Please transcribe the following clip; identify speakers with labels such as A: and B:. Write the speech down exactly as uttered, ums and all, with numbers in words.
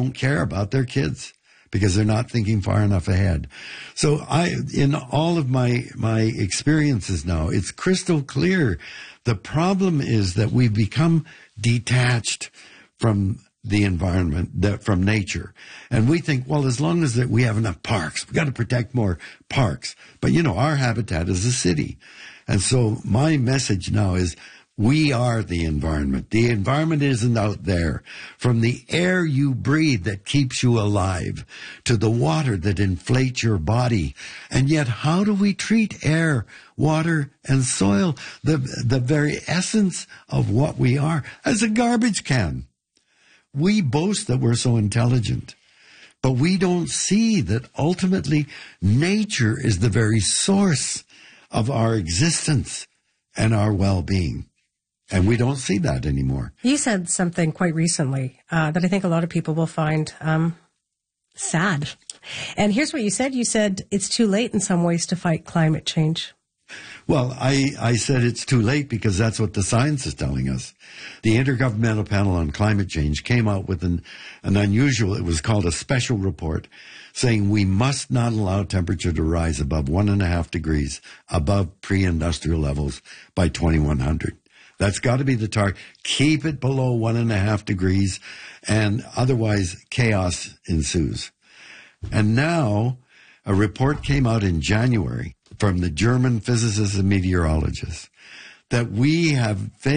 A: don't care about their kids because they're not thinking far enough ahead. So I, in all of my, my experiences now, it's crystal clear. The problem is that we've become detached from the environment, that from nature. And we think, well, as long as that we have enough parks, we've got to protect more parks. But, you know, our habitat is a city. And so my message now is we are the environment. The environment isn't out there. From the air you breathe that keeps you alive to the water that inflates your body. And yet, how do we treat air, water, and soil, the, the very essence of what we are, as a garbage can? We boast that we're so intelligent, but we don't see that ultimately nature is the very source of our existence and our well-being. And we don't see that anymore.
B: You said something quite recently uh, that I think a lot of people will find um, sad. And here's what you said. You said it's too late in some ways to fight climate change.
A: Well, I, I said it's too late because that's what the science is telling us. The Intergovernmental Panel on Climate Change came out with an, an unusual, it was called a special report, saying we must not allow temperature to rise above one and a half degrees above pre-industrial levels by twenty-one hundred. That's got to be the target. Keep it below one and a half degrees, and otherwise chaos ensues. And now a report came out in January from the German physicists and meteorologists that we have failed